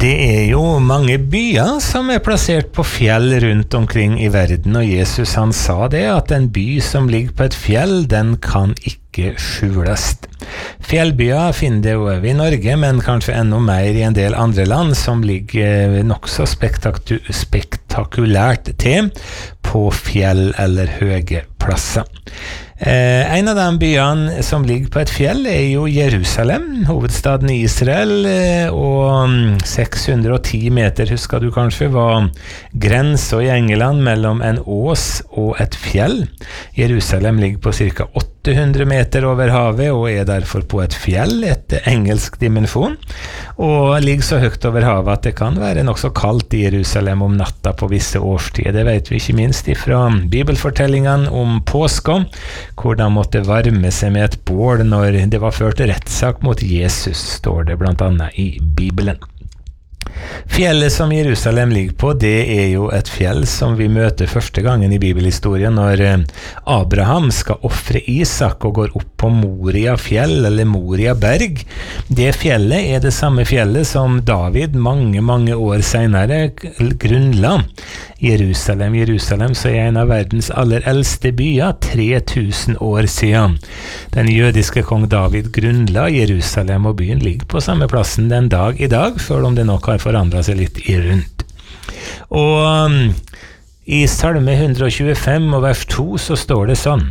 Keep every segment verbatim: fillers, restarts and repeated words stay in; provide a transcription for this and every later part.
Det er jo mange byer som er plassert på fjell rundt omkring i verden, og Jesus han sa det at en by som ligger på et fjell, den kan ikke skjules. Fjellbyer finner det jo over i Norge, men kanskje enda mer i en del andre land som ligger nok så spektaku- spektakulært til på fjell eller høye plasser. Eh, en av de byene som ligger på et fjell er jo Jerusalem, hovedstaden i Israel, eh, og seks hundre og ti meter, husker du kanskje, var grensen i England mellom en ås og et fjell. Jerusalem ligger på cirka åtte hundre meter over havet og er derfor på et fjell etter engelsk dimensjon, og ligger så høyt over havet at det kan være nok så kaldt i Jerusalem om natta på visse årstider. Det vet vi ikke minst fra bibelfortellingene om påska, hvor de måtte varme seg med et bål når det var ført rettssak mot Jesus, står det blant annet i Bibelen. Fjellet som Jerusalem ligger på, det er jo et fjell som vi møter første gangen i bibelhistorien når Abraham skal offre Isak og går opp på Moria fjell eller Moria berg. Det fjellet er det samme fjellet som David mange, mange år senere grunnla. Jerusalem, Jerusalem, så er en av verdens aller eldste byer, tre tusen år siden. Den jødiske kong David grunnla Jerusalem, og byen ligger på samme plassen den dag i dag, selv om det nok har forandret seg litt i rundt. Og um, i Salme one twenty-five og vers to så står det sånn: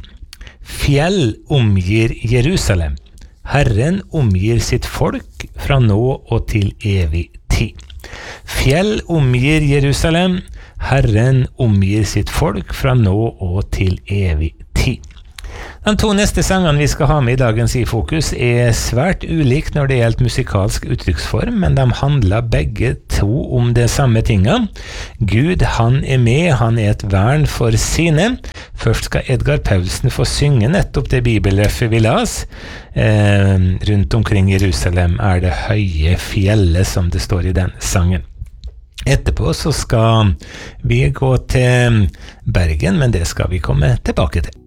Fjell omgir Jerusalem, Herren omgir sitt folk fra nå og til evig tid. Fjell omgir Jerusalem, Herren omgir sitt folk fra nå og til evig tid. De to neste sangene vi skal ha med i dagens i fokus er svært ulike når det gjelder musikalsk uttrykksform, men de handler begge to om det samme tinget. Gud, han er med, han er et vern for sine. Først skal Edgar Paulsen få synge nettopp det bibelrefet vi las. Eh, rundt omkring Jerusalem er det høye fjellet, som det står i den sangen. Etterpå så skal vi gå til Bergen, men det skal vi komme tilbake til.